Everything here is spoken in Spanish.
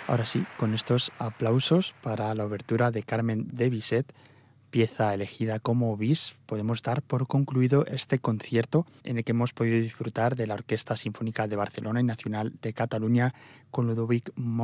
Ahora sí, con estos aplausos para la obertura de Carmen de Bizet, pieza elegida como bis, podemos dar por concluido este concierto en el que hemos podido disfrutar de la Orquesta Sinfónica de Barcelona y Nacional de Cataluña con Ludovic